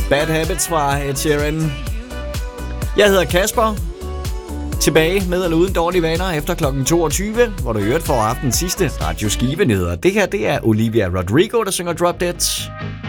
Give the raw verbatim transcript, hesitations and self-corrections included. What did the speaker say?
Bad Habits fra Ed Sheeran. Jeg hedder Kasper. Tilbage med eller uden dårlige vaner efter klokken toogtyve, hvor du hørt for aftens sidste radioskive nyheder. Det her, det er Olivia Rodrigo, der synger Drop Dead.